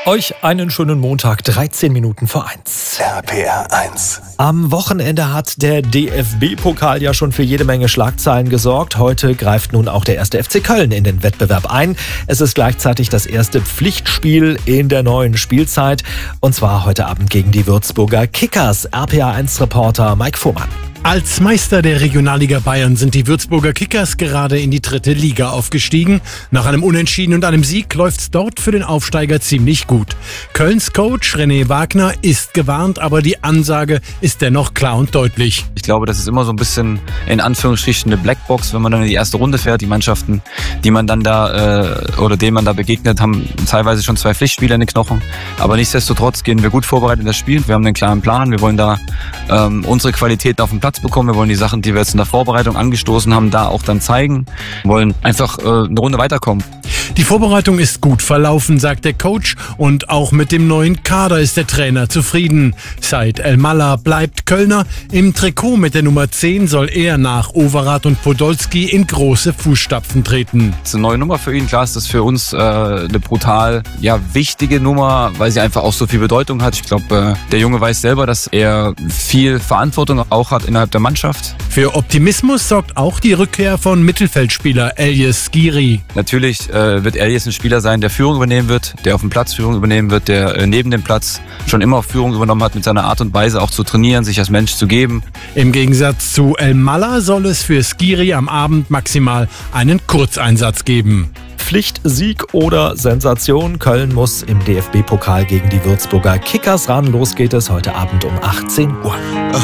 Euch einen schönen Montag, 13 Minuten vor 1. RPR 1. Am Wochenende hat der DFB-Pokal ja schon für jede Menge Schlagzeilen gesorgt. Heute greift nun auch der 1. FC Köln in den Wettbewerb ein. Es ist gleichzeitig das erste Pflichtspiel in der neuen Spielzeit. Und zwar heute Abend gegen die Würzburger Kickers. RPR 1-Reporter Mike Fuhrmann. Als Meister der Regionalliga Bayern sind die Würzburger Kickers gerade in die 3. Liga aufgestiegen. Nach einem Unentschieden und einem Sieg läuft's dort für den Aufsteiger ziemlich gut. Kölns Coach René Wagner ist gewarnt, aber die Ansage ist dennoch klar und deutlich. Ich glaube, das ist immer so ein bisschen in Anführungsstrichen eine Blackbox, wenn man dann in die erste Runde fährt. Die Mannschaften, die man dann da oder denen man da begegnet, haben teilweise schon 2 Pflichtspiele in den Knochen. Aber nichtsdestotrotz gehen wir gut vorbereitet in das Spiel. Wir haben einen klaren Plan. Wir wollen da unsere Qualitäten auf den Platz bekommen. Wir wollen die Sachen, die wir jetzt in der Vorbereitung angestoßen haben, da auch dann zeigen. Wir wollen einfach eine Runde weiterkommen. Die Vorbereitung ist gut verlaufen, sagt der Coach, und auch mit dem neuen Kader ist der Trainer zufrieden. Said El-Mallah bleibt Kölner. Im Trikot mit der Nummer 10 soll er nach Overath und Podolski in große Fußstapfen treten. Das ist eine neue Nummer für ihn. Klar ist das für uns eine brutal wichtige Nummer, weil sie einfach auch so viel Bedeutung hat. Ich glaube, der Junge weiß selber, dass er viel Verantwortung auch hat innerhalb der Mannschaft. Für Optimismus sorgt auch die Rückkehr von Mittelfeldspieler Elias Skiri. Natürlich wird Elias ein Spieler sein, der Führung übernehmen wird, der auf dem Platz Führung übernehmen wird, der neben dem Platz schon immer Führung übernommen hat, mit seiner Art und Weise auch zu trainieren, sich als Mensch zu geben. Im Gegensatz zu El-Mallah soll es für Skiri am Abend maximal einen Kurzeinsatz geben. Pflicht, Sieg oder Sensation. Köln muss im DFB-Pokal gegen die Würzburger Kickers ran. Los geht es heute Abend um 18 Uhr.